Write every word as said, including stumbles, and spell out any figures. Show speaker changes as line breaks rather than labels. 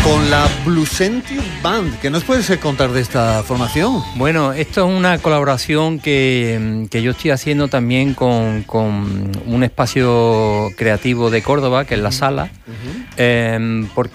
con la Bluesentius Band. ¿Qué nos puedes contar de esta formación?
Bueno, esto es una colaboración que, que yo estoy haciendo también con, con un espacio creativo de Córdoba, que es La Sala, uh-huh. eh, porque